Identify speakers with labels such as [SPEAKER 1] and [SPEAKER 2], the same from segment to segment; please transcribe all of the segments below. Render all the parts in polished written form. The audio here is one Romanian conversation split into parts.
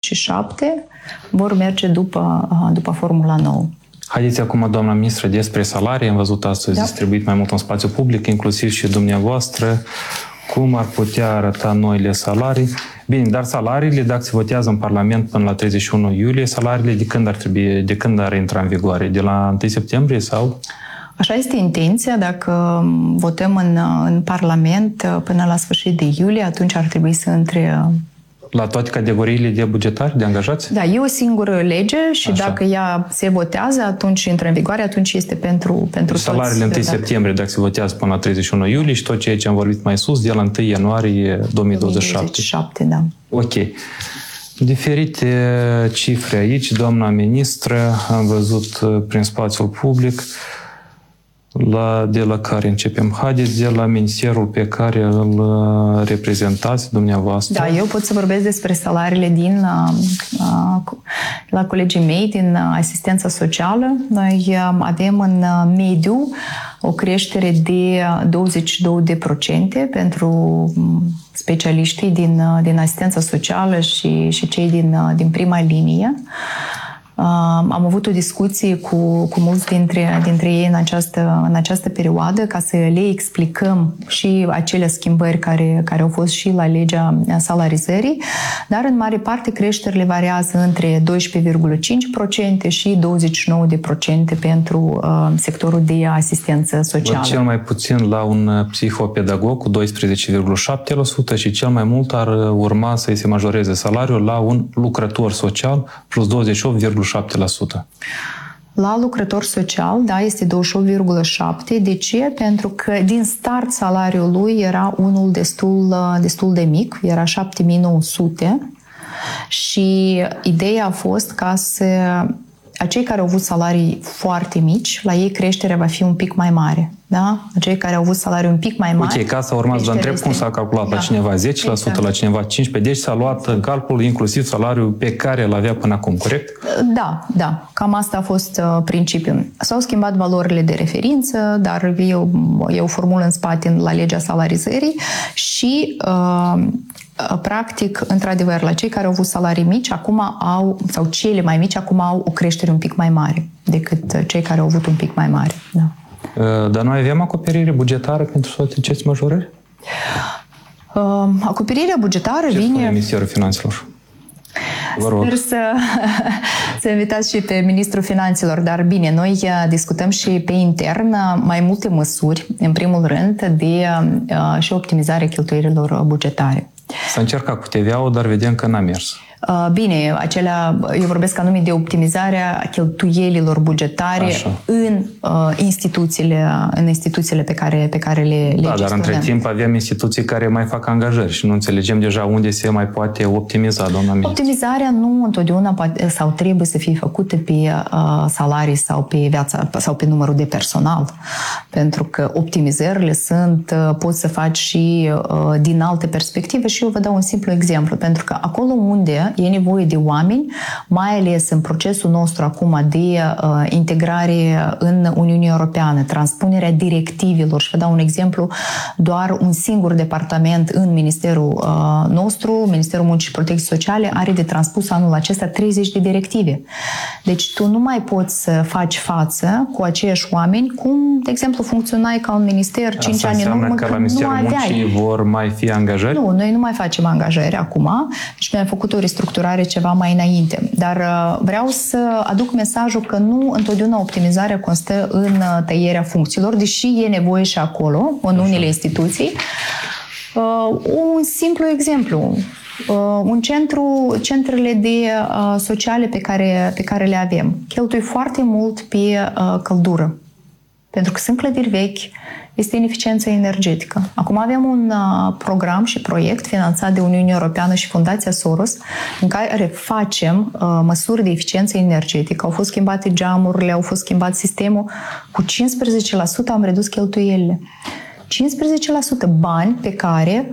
[SPEAKER 1] și 7 vor merge după Formula 9.
[SPEAKER 2] Haideți acum, doamna ministră, despre salarii. Am văzut astăzi distribuit mai mult în spațiu public, inclusiv și dumneavoastră, cum ar putea arăta noile salarii. Bine, dar salariile, dacă se votează în Parlament până la 31 iulie, salariile de când ar intra în vigoare? De la 1 septembrie sau?
[SPEAKER 1] Așa este intenția. Dacă votăm în Parlament până la sfârșit de iulie, atunci ar trebui să intre...
[SPEAKER 2] La toate categoriile de bugetari, de angajați?
[SPEAKER 1] Da, e o singură lege și dacă ea se votează, atunci intră în vigoare, atunci este pentru toți.
[SPEAKER 2] Salariile 1 septembrie, dacă se votează până la 31 iulie și tot ceea ce am vorbit mai sus, de la 1 ianuarie 2027.
[SPEAKER 1] 2027, da.
[SPEAKER 2] Ok. Diferite cifre aici, doamna ministră, am văzut prin spațiul public. De la care începem? Haideți de la ministerul pe care îl reprezentați dumneavoastră.
[SPEAKER 1] Da, eu pot să vorbesc despre salariile la colegii mei din asistența socială. Noi avem în mediu o creștere de 22% pentru specialiștii din asistența socială și cei din prima linie. Am avut o discuție cu mulți dintre ei în această perioadă ca să le explicăm și acele schimbări care au fost și la legea salarizării, dar în mare parte creșterile variază între 12,5% și 29% pentru sectorul de asistență socială.
[SPEAKER 2] Cel mai puțin la un psihopedagog cu 12,7% și cel mai mult ar urma să-i se majoreze salariul la un lucrător social plus 28,7%.
[SPEAKER 1] La lucrător social, da, este 28,7%. De ce? Pentru că din start salariul lui era unul destul de mic, era 7.900 și ideea a fost ca acei care au avut salarii foarte mici, la ei creșterea va fi un pic mai mare. Da? Acei care au avut salarii un pic mai mari.
[SPEAKER 2] Ok, ca să urmați, vă întreb cum s-a calculat la cineva 10%, exact. La cineva 15%, deci s-a luat în calcul inclusiv salariul pe care îl avea până acum, corect?
[SPEAKER 1] Da. Cam asta a fost principiul. S-au schimbat valorile de referință, dar e o formulă în spate la legea salarizării și practic, într-adevăr, la cei care au avut salarii mici, sau cele mai mici, acum au o creștere un pic mai mare decât cei care au avut un pic mai mare. Da.
[SPEAKER 2] Dar noi avem acoperire bugetară pentru toate aceste majorări?
[SPEAKER 1] Acoperirea bugetară vine...
[SPEAKER 2] Ce spune Ministerul Finanțelor?
[SPEAKER 1] Sper să invitați și pe Ministrul Finanțelor, dar bine, noi discutăm și pe intern mai multe măsuri, în primul rând, și optimizarea cheltuielilor bugetare.
[SPEAKER 2] S-a încercat cu TVA-ul, dar vedem că n-a mers.
[SPEAKER 1] Bine, eu vorbesc anume de optimizarea cheltuielilor bugetare în instituțiile pe care le gestionăm.
[SPEAKER 2] Dar între timp avem instituții care mai fac angajări și nu înțelegem deja unde se mai poate optimiza, doamna ministru.
[SPEAKER 1] Optimizarea nu întotdeauna poate sau trebuie să fie făcută pe salarii sau pe viața sau pe numărul de personal, pentru că optimizările poți să faci și din alte perspective și eu vă dau un simplu exemplu, pentru că acolo unde e nevoie de oameni, mai ales în procesul nostru acum de integrare în Uniunea Europeană, transpunerea directivelor. Și vă dau un exemplu, doar un singur departament în ministerul nostru, Ministerul Muncii și Protecției Sociale, are de transpus anul acesta 30 de directive. Deci tu nu mai poți să faci față cu aceiași oameni cum, de exemplu, funcționai ca un minister 5 ani în urmă,
[SPEAKER 2] că la Ministerul Muncii vor mai fi angajări?
[SPEAKER 1] Nu, noi nu mai facem angajări acum. Deci noi am făcut o restructurare ceva mai înainte. Dar vreau să aduc mesajul că nu întotdeauna optimizarea constă în tăierea funcțiilor, deși e nevoie și acolo, în unele instituții. Un simplu exemplu. Centrele sociale pe care le avem cheltuie foarte mult pe căldură. Pentru că sunt clădiri vechi, este ineficiență energetică. Acum avem un program și proiect finanțat de Uniunea Europeană și Fundația Soros, în care facem măsuri de eficiență energetică. Au fost schimbate geamurile, au fost schimbat sistemul. Cu 15% am redus cheltuielile. 15% bani pe care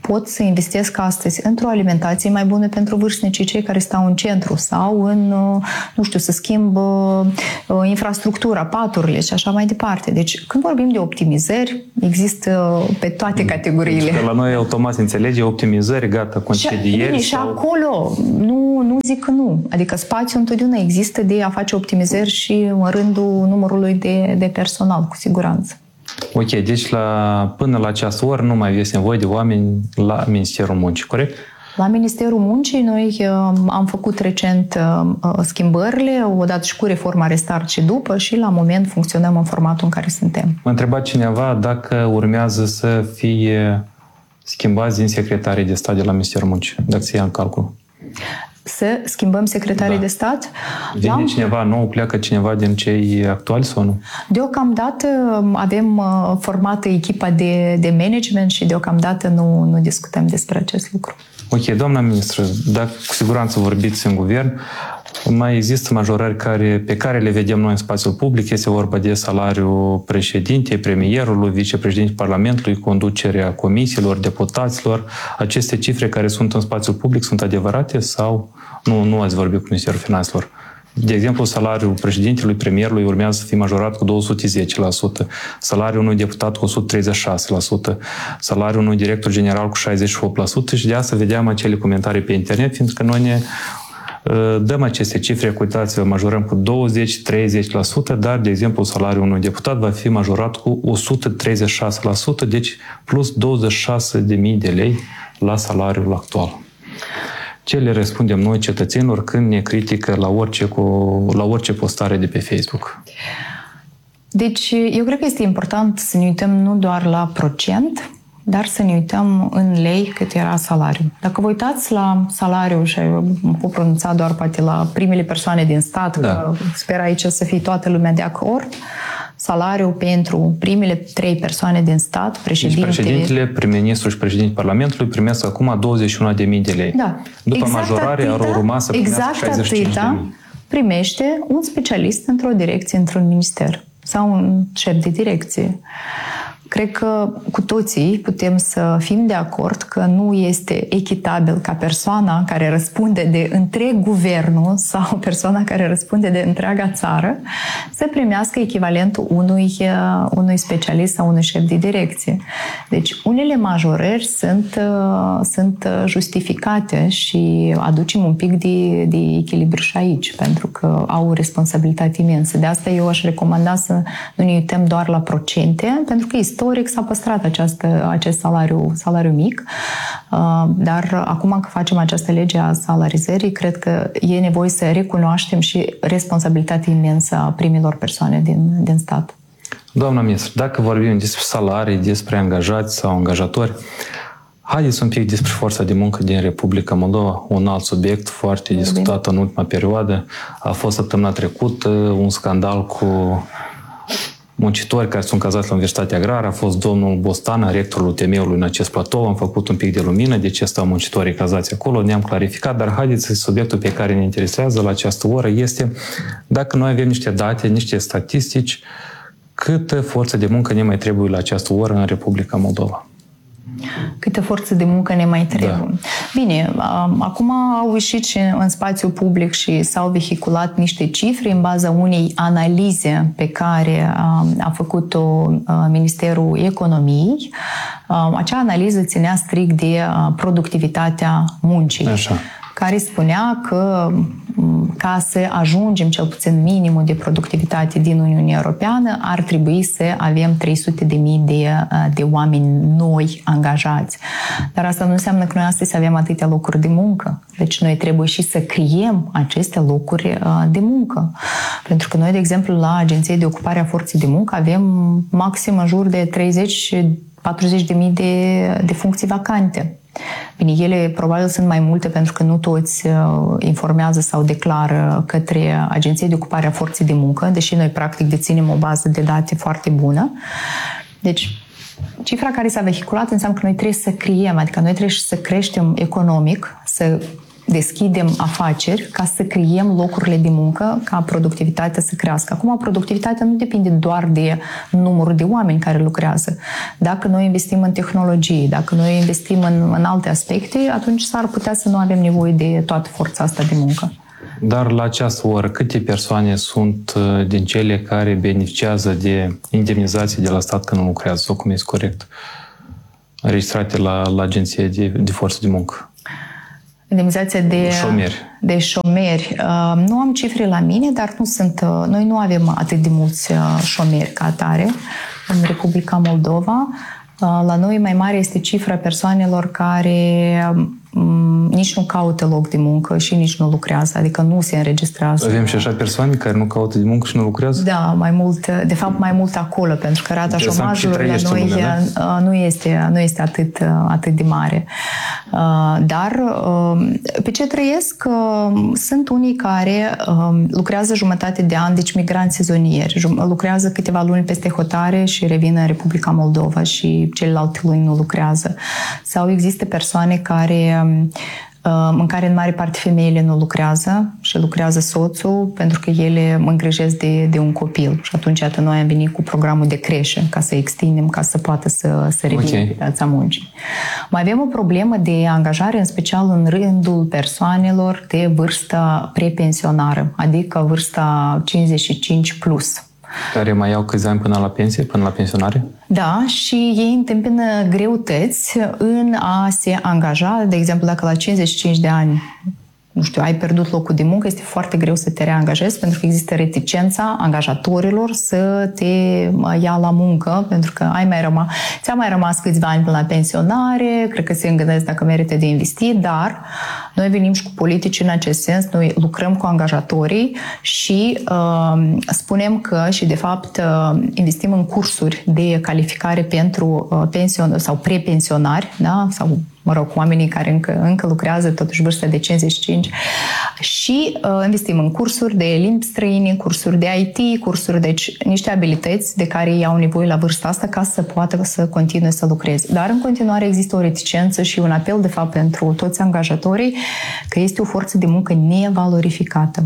[SPEAKER 1] pot să investesc astăzi într-o alimentație mai bună pentru vârstnicii, cei care stau în centru, sau în, nu știu, să schimb infrastructura, paturile și așa mai departe. Deci, când vorbim de optimizări, există pe toate categoriile.
[SPEAKER 2] Deci, la noi automat înțelege optimizări, gata, concedieri.
[SPEAKER 1] Și acolo nu zic că nu. Adică spațiul întotdeauna există de a face optimizări și în rândul numărului de personal, cu siguranță.
[SPEAKER 2] Ok, deci până la această oră nu mai aveți nevoie de oameni la Ministerul Muncii, corect?
[SPEAKER 1] La Ministerul Muncii noi am făcut recent schimbările, odată și cu reforma Restart și după, și la moment funcționăm în formatul în care suntem.
[SPEAKER 2] M-a întrebat cineva dacă urmează să fie schimbați din secretarii de stat de la Ministerul Muncii, dacă se ia în calcul.
[SPEAKER 1] Să schimbăm secretarii de stat?
[SPEAKER 2] Vine cineva nou, pleacă cineva din cei actuali sau nu?
[SPEAKER 1] Deocamdată avem formată echipa de management și deocamdată nu discutăm despre acest lucru.
[SPEAKER 2] Ok, doamna ministră, dacă cu siguranță vorbiți în guvern, mai există majorări pe care le vedem noi în spațiul public. Este vorba de salariul președintei, premierului, vicepreședintei Parlamentului, conducerea comisiilor, deputaților. Aceste cifre care sunt în spațiul public sunt adevărate sau nu ați vorbit cu Ministerul Finanțelor? De exemplu, salariul președintelui, premierului urmează să fie majorat cu 210%, salariul unui deputat cu 136%, salariul unui director general cu 68% și de asta vedeam acele comentarii pe internet, fiindcă noi ne dăm aceste cifre, uitați-vă, majorăm cu 20-30%, dar, de exemplu, salariul unui deputat va fi majorat cu 136%, deci plus 26.000 de lei la salariul actual. Ce le răspundem noi cetățenilor când ne critică la orice postare de pe Facebook?
[SPEAKER 1] Deci, eu cred că este important să ne uităm nu doar la procent, dar să ne uităm în lei cât era salariul. Dacă vă uitați la salariu, și mă pot pronunța doar poate la primele persoane din stat, că sper aici să fie toată lumea de acord, salariul pentru primele 3 persoane din stat, președintele...
[SPEAKER 2] Deci președintele, prim-ministru și președintele Parlamentului primesc acum 21.000 de lei.
[SPEAKER 1] Da.
[SPEAKER 2] După majorare ar urma să primească 65.000.
[SPEAKER 1] Primește un specialist într-o direcție, într-un minister sau un șef de direcție. Cred că cu toții putem să fim de acord că nu este echitabil ca persoana care răspunde de întreg guvernul sau persoana care răspunde de întreaga țară să primească echivalentul unui specialist sau unui șef de direcție. Deci unele majorări sunt justificate și aducem un pic de echilibru și aici, pentru că au o responsabilitate imensă. De asta eu aș recomanda să nu ne uităm doar la procente, pentru că istoric s-a păstrat acest salariu mic, dar acum că facem această lege a salarizării, cred că e nevoie să recunoaștem și responsabilitatea imensă a primilor persoane din stat.
[SPEAKER 2] Doamna ministru, dacă vorbim despre salarii, despre angajați sau angajatori, haideți un pic despre forța de muncă din Republica Moldova, un alt subiect foarte discutat în ultima perioadă. A fost săptămâna trecută un scandal cu muncitori care sunt cazați la Universitatea Agrară. A fost domnul Bostana, rectorul UTM-ului în acest platou. Am făcut un pic de lumină de ce stau muncitorii cazați acolo, ne-am clarificat, dar haideți, subiectul pe care ne interesează la această oră este dacă noi avem niște date, niște statistici, câtă forță de muncă ne mai trebuie la această oră în Republica Moldova.
[SPEAKER 1] Câtă forță de muncă ne mai trebuie. Da. Bine, acum au ieșit și în spațiul public și s-au vehiculat niște cifre în baza unei analize pe care a făcut-o Ministerul Economiei. Acea analiză ținea strict de productivitatea muncii. Așa. Care spunea că ca să ajungem cel puțin minimul de productivitate din Uniunea Europeană, ar trebui să avem 300.000 de oameni noi angajați. Dar asta nu înseamnă că noi astăzi avem atâtea locuri de muncă. Deci noi trebuie și să creăm aceste locuri de muncă. Pentru că noi, de exemplu, la Agenția de Ocupare a Forței de Muncă avem maxim în jur de 30-40.000 de funcții vacante. Bine, ele probabil sunt mai multe pentru că nu toți informează sau declară către Agenția de Ocupare a Forței de Muncă, deși noi practic deținem o bază de date foarte bună. Deci, cifra care s-a vehiculat înseamnă că noi trebuie să creăm, adică noi trebuie să creștem economic, să deschidem afaceri ca să creăm locurile de muncă, ca productivitatea să crească. Acum, productivitatea nu depinde doar de numărul de oameni care lucrează. Dacă noi investim în tehnologie, dacă noi investim în alte aspecte, atunci s-ar putea să nu avem nevoie de toată forța asta de muncă.
[SPEAKER 2] Dar la această oră, câte persoane sunt din cele care beneficiază de indemnizații de la stat când nu lucrează, sau cum este corect, înregistrate la agenție de forță de muncă?
[SPEAKER 1] Indemnizația de șomeri. Nu am cifre la mine, dar noi nu avem atât de mulți șomeri ca atare în Republica Moldova. La noi mai mare este cifra persoanelor care nici nu caută loc de muncă și nici nu lucrează, adică nu se înregistrează.
[SPEAKER 2] Avem și așa persoane care nu caută de muncă și nu lucrează?
[SPEAKER 1] Da, mai mult acolo, pentru că rata șomajului la noi nu este atât de mare. Dar pe ce trăiesc? Sunt unii care lucrează jumătate de an, deci migranți sezonieri. Lucrează câteva luni peste hotare și revin în Republica Moldova și celelalte luni nu lucrează. Sau există persoane în care în mare parte femeile nu lucrează și lucrează soțul pentru că ele îngrijesc de un copil. Și atunci noi am venit cu programul de creșe ca să extindem, ca să poată să revină pe piața muncii. Mai avem o problemă de angajare, în special în rândul persoanelor de vârstă prepensionară, adică vârsta 55 plus.
[SPEAKER 2] Care mai iau câți ani până la pensie, până la pensionare?
[SPEAKER 1] Da, și ei întâmpină greutăți în a se angaja. De exemplu, dacă la 55 de ani, nu știu, ai pierdut locul de muncă, este foarte greu să te reangajezi pentru că există reticența angajatorilor să te ia la muncă, pentru că ți-a mai rămas câțiva ani până la pensionare, cred că se îngândesc dacă merită de investit, dar noi venim și cu politici în acest sens, noi lucrăm cu angajatorii și spunem că și de fapt investim în cursuri de calificare pentru pensionari sau prepensionari, da? Sau oamenii care încă lucrează, totuși vârsta de 55, și investim în cursuri de limbi străine, cursuri de IT, deci niște abilități de care ei au nevoie la vârsta asta ca să poată să continue să lucreze. Dar în continuare există o reticență și un apel, de fapt, pentru toți angajatorii că este o forță de muncă nevalorificată.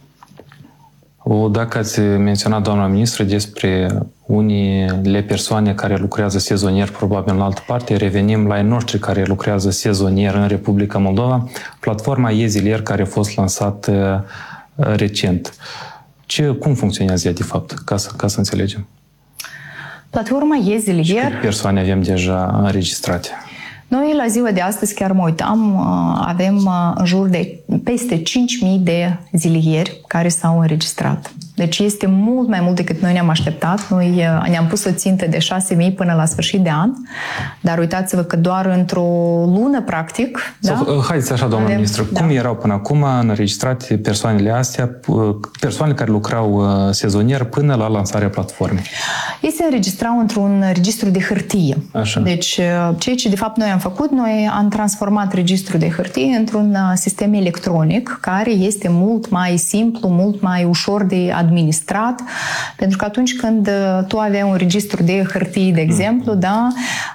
[SPEAKER 2] Dacă ați menționat, doamna ministră, despre unele persoane care lucrează sezonier, probabil în altă parte, revenim la ei noștri care lucrează sezonier în Republica Moldova, platforma e-zilier care a fost lansată recent. Cum funcționează ea, de fapt, ca să înțelegem?
[SPEAKER 1] Platforma e-zilier...
[SPEAKER 2] Și câte persoane avem deja înregistrate?
[SPEAKER 1] Noi, la ziua de astăzi, chiar mă uitam, avem în jur de peste 5.000 de zilieri care s-au înregistrat. Deci este mult mai mult decât noi ne-am așteptat. Noi ne-am pus o țintă de 6.000 până la sfârșit de an, dar uitați-vă că doar într-o lună, practic...
[SPEAKER 2] Haideți așa, doamna ministră, cum erau până acum înregistrate persoanele astea, persoanele care lucrau sezonier până la lansarea platformei?
[SPEAKER 1] Ei se înregistrau într-un registru de hârtie.
[SPEAKER 2] Așa.
[SPEAKER 1] Deci, ceea ce de fapt noi am făcut, noi am transformat registrul de hârtie într-un sistem electronic, care este mult mai simplu, mult mai ușor de administrat, pentru că atunci când tu aveai un registru de hârtie, de exemplu, da,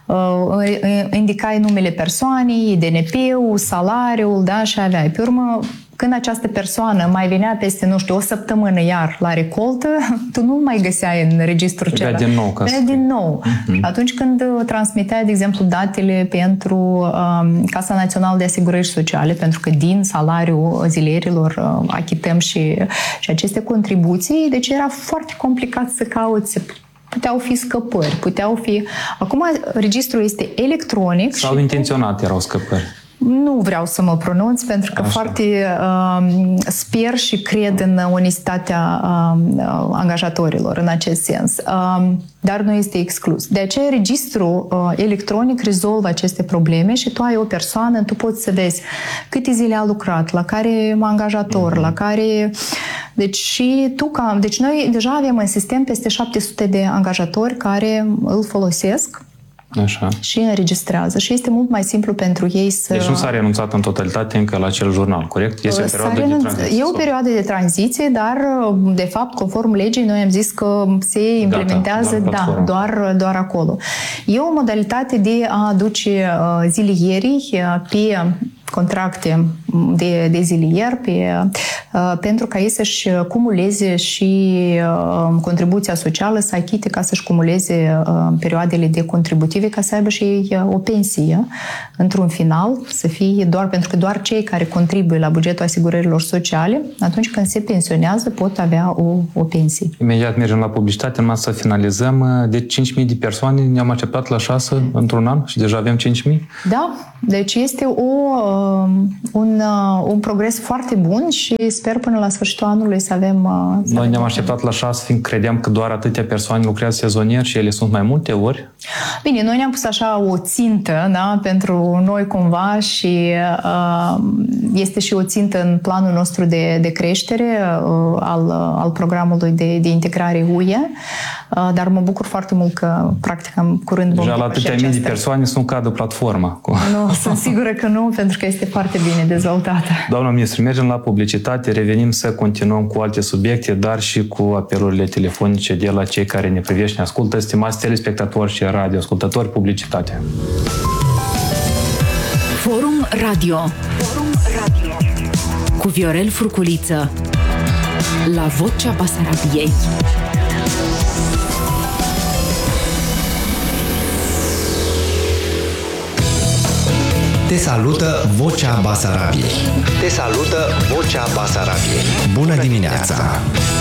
[SPEAKER 1] indicai numele persoanei, DNP-ul, salariul, da, și aveai. Pe urmă, când această persoană mai venea peste, nu știu, o săptămână iar la recoltă, tu nu mai găseai în registrul celălalt. Din nou. Atunci când transmiteai, de exemplu, datele pentru Casa Națională de Asigurări Sociale, pentru că din salariul zilierilor achităm și aceste contribuții, deci era foarte complicat să cauți. Puteau fi scăpări, Acum registrul este electronic.
[SPEAKER 2] Sau intenționat erau scăpări.
[SPEAKER 1] Nu vreau să mă pronunț, pentru că foarte sper și cred în onestitatea angajatorilor în acest sens. Dar nu este exclus. De aceea, registrul electronic rezolvă aceste probleme și tu ai o persoană, tu poți să vezi câte zile a lucrat, la care angajator, la care... Deci noi deja avem în sistem peste 700 de angajatori care îl folosesc.
[SPEAKER 2] Așa.
[SPEAKER 1] Și înregistrează. Și este mult mai simplu pentru ei să...
[SPEAKER 2] Deci nu s-a renunțat în totalitate încă la acel jurnal, corect? Este o perioadă de tranziție.
[SPEAKER 1] E o perioadă de tranziție, dar, de fapt, conform legii, noi am zis că se implementează doar acolo. E o modalitate de a aduce zilierii pe contracte de zilier pentru ca ei să-și cumuleze și contribuția socială, să achite ca să-și cumuleze perioadele de contributive, ca să aibă și ei o pensie într-un final, să fie pentru că doar cei care contribuie la bugetul asigurărilor sociale, atunci când se pensionează, pot avea o pensie.
[SPEAKER 2] Imediat mergem la publicitate, numai să finalizăm. De 5.000 de persoane ne-am acceptat la 6 într-un an și deja avem 5.000?
[SPEAKER 1] Da, deci este un progres foarte bun și sper până la sfârșitul anului să avem...
[SPEAKER 2] Noi ne-am așteptat la 6, fiindcă credeam că doar atâtea persoane lucrează sezonier și ele sunt mai multe ori.
[SPEAKER 1] Bine, noi ne-am pus așa o țintă, da, pentru noi cumva și este și o țintă în planul nostru de creștere al programului de integrare UE, dar mă bucur foarte mult că practic în curând vom...
[SPEAKER 2] Deja la atâtea mii de persoane nu cadă platforma.
[SPEAKER 1] Nu, sunt sigură că nu, pentru că este foarte bine dezvoltată.
[SPEAKER 2] Doamna ministru, mergem la publicitate, revenim să continuăm cu alte subiecte, dar și cu apelurile telefonice de la cei care ne privesc și ne ascultă, stimați telespectatori și radioascultători, publicitate.
[SPEAKER 3] Forum Radio cu Viorel Furculiță la Vocea Basarabiei.
[SPEAKER 4] Te salută Vocea Basarabiei. Te salută Vocea Basarabiei. Bună dimineața!